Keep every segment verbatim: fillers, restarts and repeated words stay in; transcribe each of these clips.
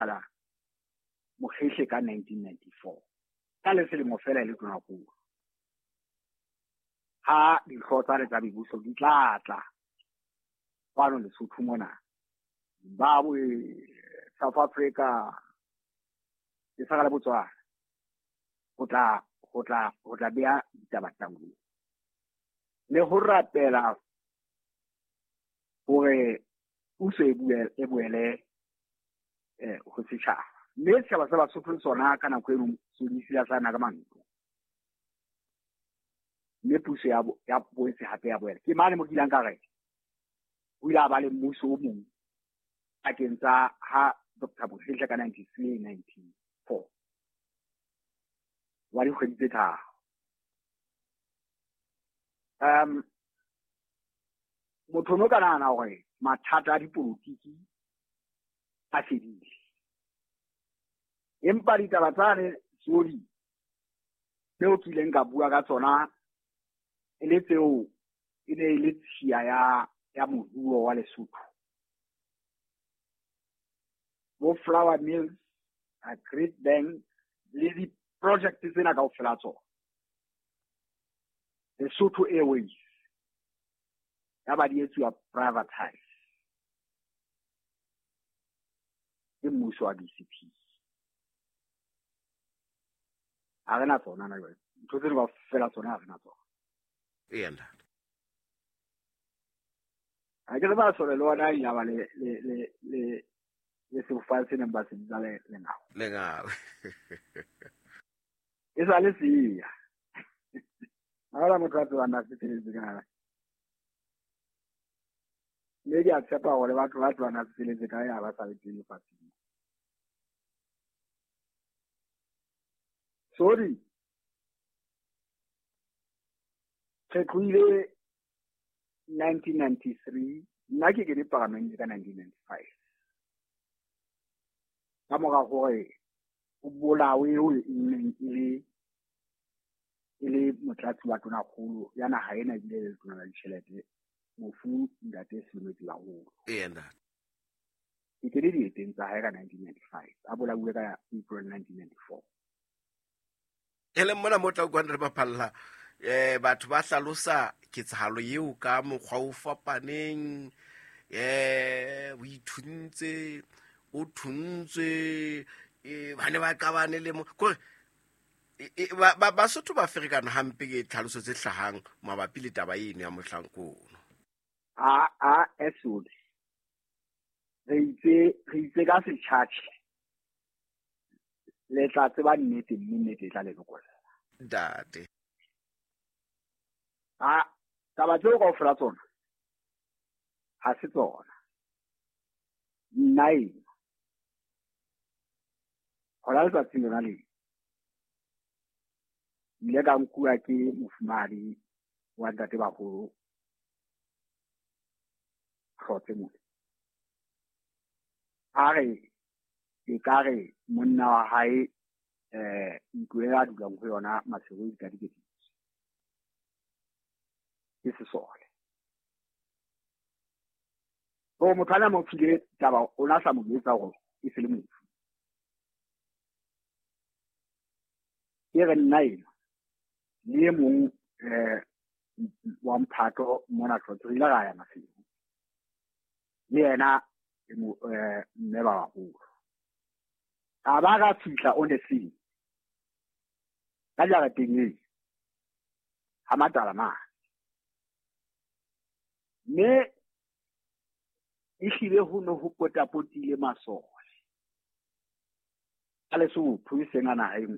ala Mokgele ka nineteen ninety-four ka le selemo fela le tona go ha ditlhotsa le tsa dibuso di tla tla kwano le Sotho mona Zimbabwe South Africa e sa ga le Botswana go tla go tla go tla bea ditabatangwe le ho rapela gore o se bue e buele eh go setšhaba mme se ba se ba Sotho sona kana go eno se di sila sana ka manto mme puso ya ya boetse hape ya boela ke mane mo dilang ka re o ila ba le mmuso o mong a kentsa ha Doctor Mokgele ka ninety-three ninety-four wa di kgwedi tse tharo um motho no kana na gore mathata a dipolotiki a fedile empa ditaba tsane sori leo ke ileng ka bua ka tsona e le tseo e ne le tshia ya ya moruo wa Lesotho mo flour mills a Great Bank le di project tsena ka ofela tsona Lesotho Airways ya ba di etsuwa privatize ke mmuso wa D C P a rena tsona na jwale ntho tse ba fela tsona a rena tsona enda a ke ba sole lo na ya ba le le le le le se fa se namba se dale le ngao le ngao e sa le sia ahora mo trato anda se tele de kana le ya tsapa gore batho ba tswana se tele de kana ba sa le tele fasi sorry Tekuile nineteen ninety-three nna ke ke di parliament ka nineteen ninety-five ka moga gore o bolawe o ile ile motlatsi wa tona khulu yana ha ena ile le tona la ditšhelete mofu ndate selomedi la go enda ke ke di diteng tsa ha ka nineteen ninety-five a bolawe ka April nineteen ninety-four ele mona motla go re ba phalla eh batho ba hlalosa ketsahalo yeo ka mokgwa o fapaneng eh o ithuntse o thuntse e bane ba ka bane le mo gore ba ba Sotho ba Africana hampe ke tlhaloso tse hlahang mabapi le taba eno ya mohlankono a a esud re itse re itse ka se charge le tla tseba nnete nnete tla le lokola date a taba tseo go ofela tsona ha se tsona nai hola le tsatsi lona le ile ka nkua ke mofumari wa ntate ba go khotse mo are e kare monna wa hae eh nkuela dulang go yona masego di ka dikedi ke se sole o mothana mo file taba o na sa mo etsa go e se le mofu e re nnaina le mong eh wa mphato mona tlo ile ga ya masego le yena eh mme ba go a ba ga fitla on the scene ka ja ga teng ha matala ma ne ishile ho no ho pota potile masole ale so phuisena na hae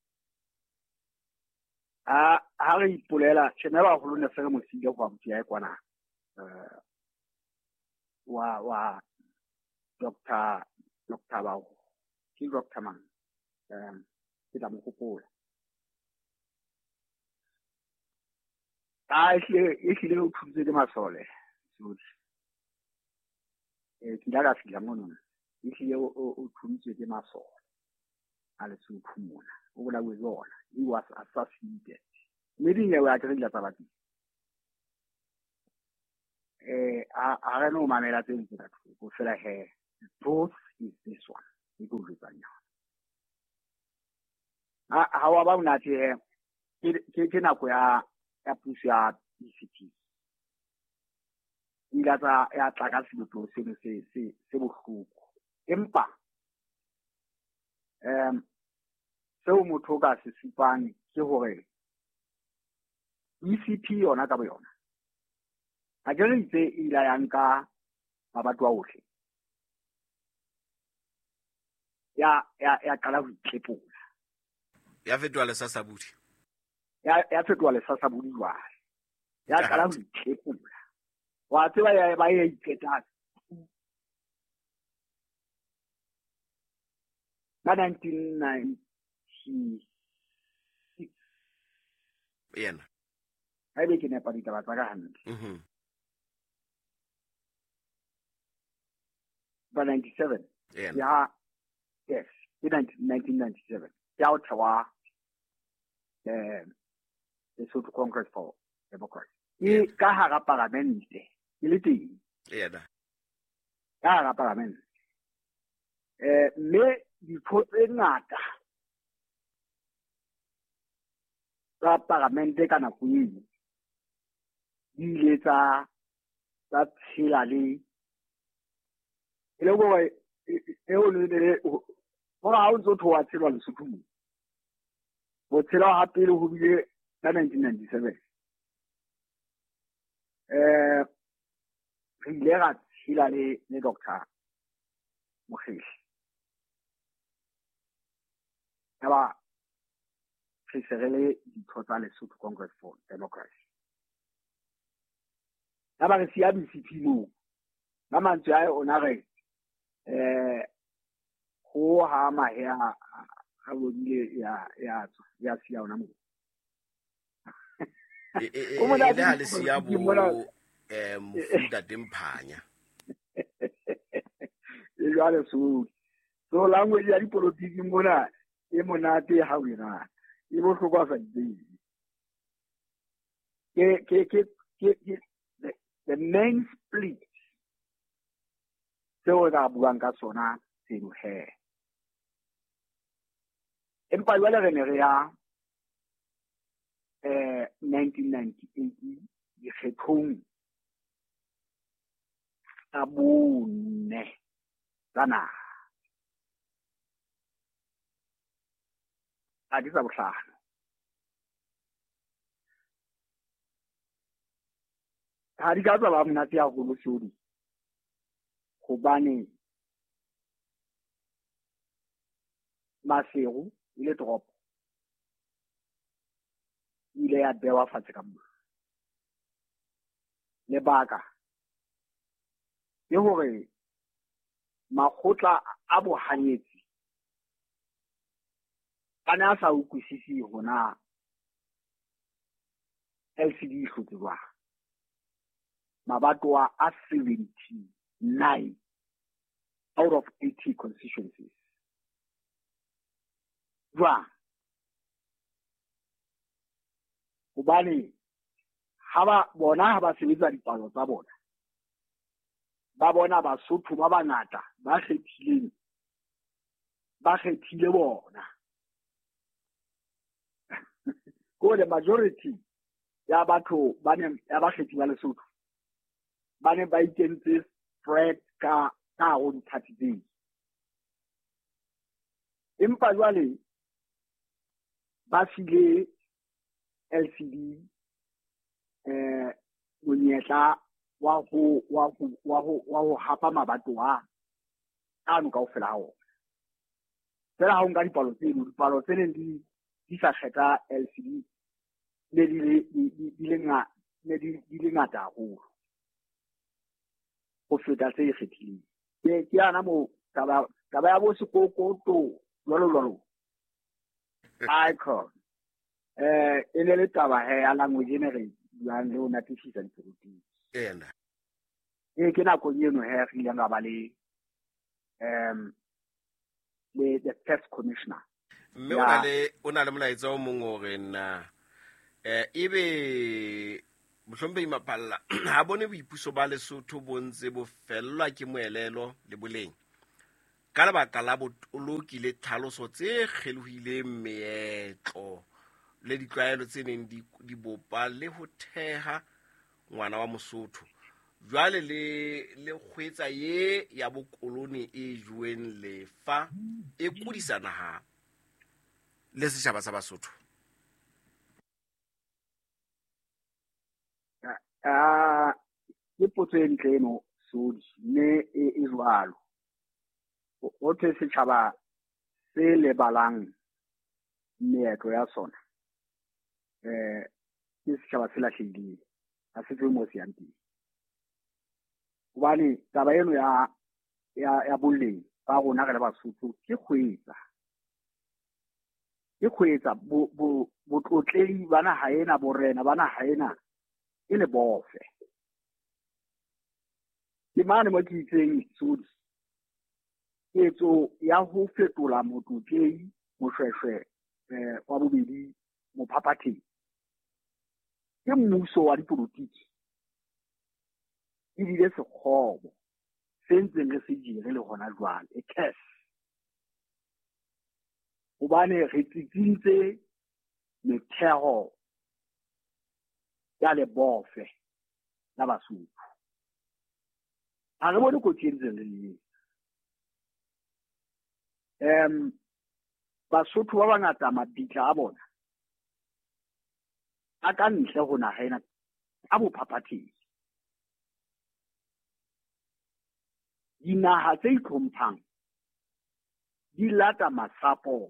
a ha re ipolela tshena ba go lone fela mo sile go amtsi ya kwana eh wa wa Doctor Doctor ba ke Doctor man eh ke da mo gopola a ile ile o thutse ke masole so eh ke daga fila mono ile o thutse ke masole ale se uphumona o bona go zona he was assassinated maybe ya wa tla tsa batho eh a a re no mamela tse ntse ka go fela he truth is this one it ha wa ba monate he ke ke nako ya ya puso ya B C P ila tsa ya tla ka seboto se se se se bohloko empa em seo motho ka se supang ke hore B C P yona ka boyona a jere itse ila yanka mabatwa ohle ya ya ya kala ho tlepola ya fetwa le sasabudi ya ya fetwa le sasabudi wa ya kala ho tlepola wa tseba ya ba ye iketa ba nineteen ninety-six yena ha be ke ne pa ditaba tsa ka hantle mhm ba ninety-seven yena ya yes in nineteen ninety-seven ya o thawa eh the Lesotho Congress for Democracy e ka hara parlamente ile teng yena ka hara parlamente eh me ditho tse ngata tsa parlamente kana go ile di ile tsa tsa tshela le ile go e o le le go ra o ntse wa tshelwa le Lesotho bo tshela ha pele ho bile ka nineteen ninety-seven eh re ile ra tshela le le Doctor Mokgele aba re serele ditho tsa Lesotho Congress for Democracy aba re siya B C P mo ba mantse a ona re eh ho ha ma ya ha bodile ya ya ya siya ona mo e e e le ha le siya bo eh Mufunda Temphanya e jwale so so language ya dipolitiki mona e monate ha o ira e bo hlokwa sa di ke ke ke ke the main split so ga buang ka sona se no he empa jwale re ne re ya eh nineteen ninety-eight di kgethong a bone tsana a di sa bohlano ha di ka tswa monate ya go losodi hobane Masego ile toropo ile ya bewa fatshe ka mo le baka ke hore makgotla a bohanyetsi kana sa ukwisisi hona L C D hlotsewa mabatwa a seventy-nine out of eighty constituencies jwa hobane haba bona ha ba sebetsa dipalo tsa bona ba bona Basotho ba bangata ba kgethileng ba kgethile bona go the majority ya batho ba ne ya ba kgethi ba Lesotho ba ne ba ikentse spread ka ka go thirty days empa jwale ba file L C D eh monyetla wa go wa go wa go wa go hapa mabatwa a no ka o fela ho fela ha o nka dipalo tseno dipalo tsene di di sa kgetha L C D le di di le nga le di di le ngata go go feta tse ikgethileng ke ke ana mo taba taba ya bo sekokoto lolo lolo icon eh ene le taba he ya language ne re buang le ona tshisa dipolotiki ena e ke na go yeno he re ile nga ba le um le the first commissioner mme ona le ona le molaetsa o mong o re na eh ebe mohlombe imapalla ha bone boipuso ba Lesotho bontse bo fellwa ke moelelo le boleng ka lebaka la botoloki le tlhaloso tse kgelohileng meetlo le ditlwaelo tse neng di, di bopa le ho theha ngwana wa Mosotho. Jwale le le kgwetsa ye ya bokoloni e jueng lefa e kudisa naha le setjhaba sa Basotho. Ah, ke potso e ntle eno Sodi, mme e jwalo. O tse setjhaba se lebalang meetlo ya sona. Eh, ke setjhaba se lahlehileng, ha se tswe mo se yang teng. Hobane taba eno ya ya ya boleng ba rona re le Basotho ke kgwetsa. Ke kgwetsa bo bo botlotlehi bana ha ena borena bana ha ena e le bofe. Ke mane mo ke itseng Sodi. Ketso ya ho fetola motlotlehi moshweshwe eh wa bobedi mophaphatheng. Ke mmuso wa dipolotiki. E bile sekgobo se ntseng re se dire le hona jwale e cash. Hobane re tsitsintse metheo ya lebofe la Basotho. Ha re bone kotsi e ntse re le em Basotho ba bangata mabitla a bona a ka ntle ho naha ena a bophaphatheng. Dinaha tse itlhomphang di lata masapo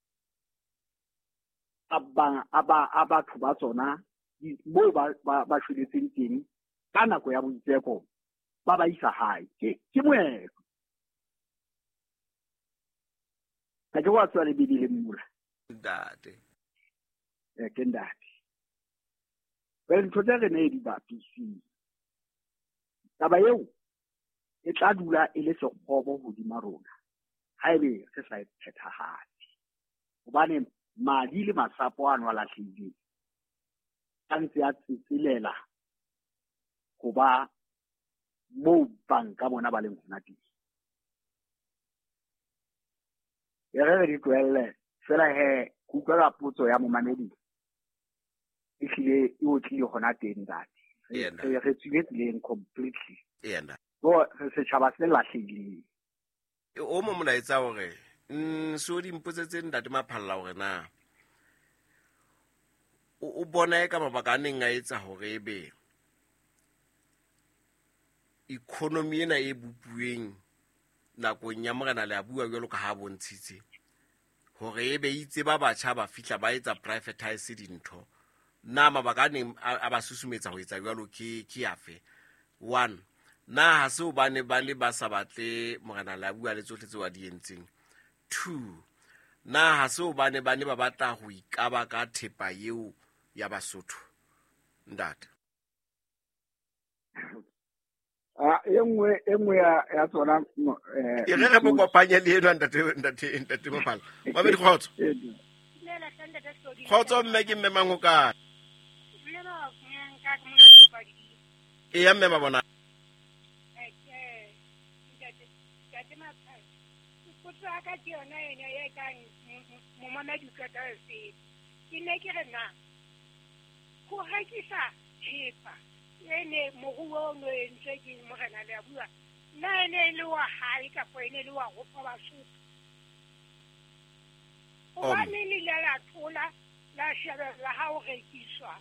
a ba a batho ba tsona moo ba ba shweletseng teng ka nako ya boitseko ba ba isa hae. Ke ke moetlo. Ka ke wa tswa le bidile mmula. Ntate. Eh ke ndate. Well ntho tse re ne di ba P C. Taba eo e tla dula e le sekgobo hodima rona. Haebe se sa phethahale. Hobane madi le masapo ano a lahlehileng a ntse a tsitsilela ho ba moo banka bona ba leng hona teng. E re di tlohelle fela he kutlwa potso ya momamedi e hlile e o tlile hona teng dati. Re re tswile completely. Yena. Go se tshaba se lahlehileng. O mo molaetsa hore mm so di mpotsetse Ntate Maphalla hore na o bona eka mabaka a neng a etsa hore ebe economy ena e bupueng nakong ya Morena le a bua jwalo ka ha bontshitse hore ebe itse ba batjha ba fihla ba etsa privatize dintho. Na mabaka a neng a ba susumetsa ho etsa jwalo ke ke afe? One, na ha se o bane ba le ba sa batle Morena le a bua le tsohle tseo a di entseng. Two, na ha se o bane ba ne ba batla ho ikaba ka thepa eo ya Basotho. Ntate. Ah engwe engwe ya tsona eh e re re mo kopanya le ena ntate ntate ntate Maphalla. Ba be di khotso. Khotso mme ke mme mango ka. E ya mme ba bona. Ka ke yona ene ye kang mo mamedi ka tse ke ne ke re na go rekisa thepa ene moruo no entse ke Morena le a bua na ene le wa hae ka po ene le wa go fa Basotho o ba ne le la thola la shebella ha o rekiswa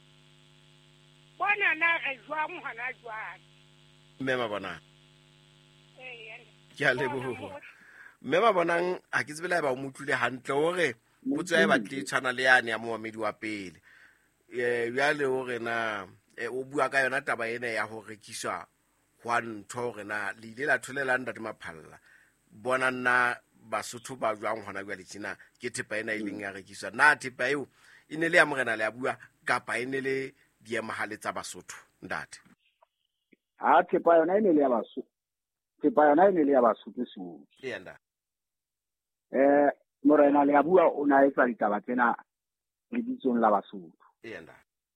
bona na re jwa mo hana jwa mme ba bona eh ke a leboha. Mme ba bonang ha ke tsebela ba o motlile hantle hore botso ya batle tshwana le yane ya moamedi wa pele. Eh yale hore na o bua ka yona taba ena ya ho rekiswa hwa ntho hore na le ile la tholela Ntate Maphalla. Bona nna Basotho ba jwang hona jwa le tsena ke thepa ena ileng ya rekiswa. Na thepa eo e ne le ya Morena le a bua kapa e ne le di emahale tsa Basotho ntate? Ha thepa yona e ne le ya Basotho. Thepa yona e ne le ya Basotho so. Yenda. Eh Morena le a bua o na etsa ditaba tsena le bitsong la Basotho. Yenda.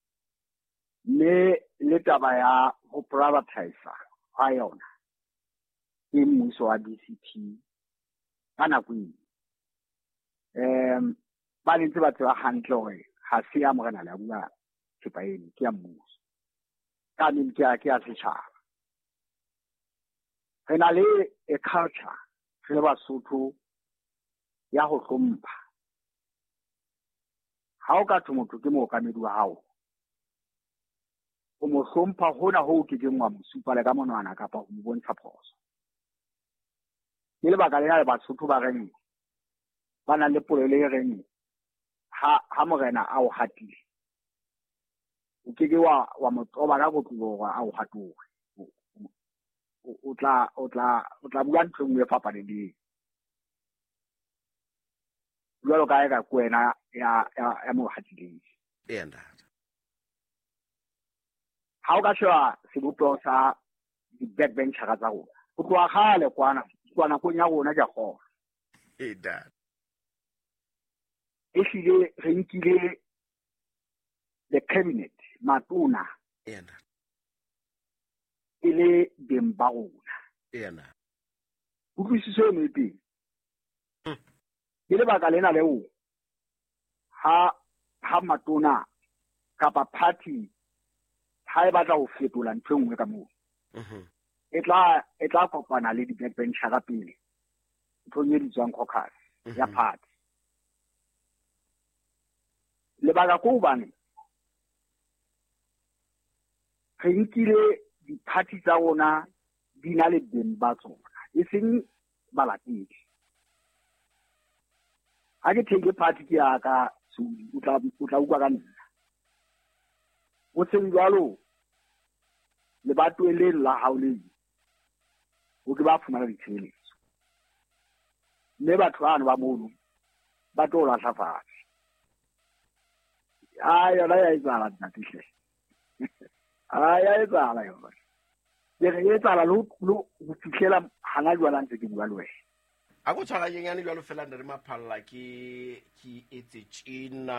Ne le taba ya ho privatize ha yona ke mmuso wa D C P ka nako e em ba ntse ba tswa hantle hore ha se ya morena la bua thepa eno ke ya mmuso ka mme ke a ke a setšhaba re na le a culture re ba Basotho ya go hlompha ha o ka thomotho ke mookamedi wa hao o mo hlompha hona ho ke ke ngwa mosupa le ka monwana kapa o mo bontsha phoso ke le baka lena le Basotho ba reng ba na le polelo e reng ha ha morena a o hatile o ke ke wa wa motoba ka go tlo ga a o hatoge o tla o tla o tla bua ntho nngwe fa paneleng jwalo ka eka kwena ya ya ya mo hatileng enda ha o ka shwa sebopo sa di backbencher tsa rona go tloa gale kwana kwana go nya rona ja go enda e hlile re nkile the cabinet matona enda ile demba rona enda utlwisiso eno e teng ile baka lena leo ha ha matona kapa party ha e batla ho fetola ntho nngwe ka moo mhm e tla e tla kopana le di backbencher ka pele ntho nye di tswang caucus ya party le baka go bane re nkile di party tsa rona di na le beng ba tsona e seng balatedi ha ke theke party ke ya ka o tla o tla utlwa ka nna o seng jwalo le batho le la haule o ke ba fumana ditsheletso mme batho bana ba mono ba tlo la hlafatsa ai ya ya izala natihle ai ya izala yona ye re izala lo lo go fihlela hana jwala ntse ke bua le wena a go tshwara nyenyane jwalo fela nne re maphalla ke ke etse tshina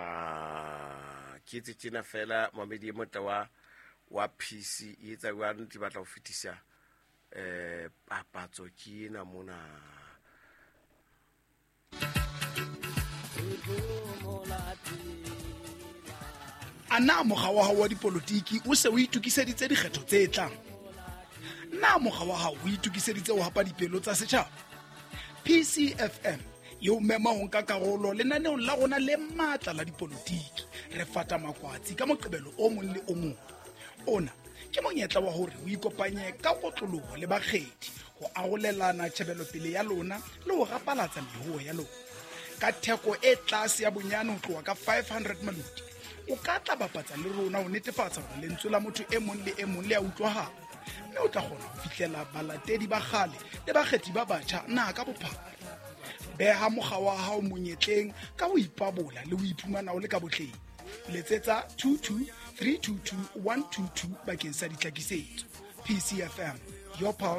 ke etse tshina fela mamedi e mota wa wa P C e etsa wa ntse batla go fetisa eh papatso ke na mona ana moga wa hao wa dipolotiki o se o itukiseditse dikgetho tse tlang na moga wa hao o itukiseditse o hapa dipelo tsa setšhaba P C F M yo mema ho nka karolo lenaneong la rona le matla la dipolotiki re fata makwatsi ka moqebelo o mong le o mong ona ke monyetla wa hore o ikopanye ka kotloloho le bakgethi go arolelana tshebelo pele ya lona le ho rapalatsa mehuo ya lona ka theko e tlase ya bonyane ho tloa ka five hundred maludi o ka tla bapatsa le rona ho netefatsa hore lentswe la motho e mong le e mong le a utlwahala mme o tla kgona ho fihlela balatedi ba kgale le bakgethi ba batjha na ka bophara beha moga wa hao monyetleng ka ho ipabola le ho iphumana o le ka botleng letsetsa two two three two two one two two bakeng sa ditlhakisetso P C F M your power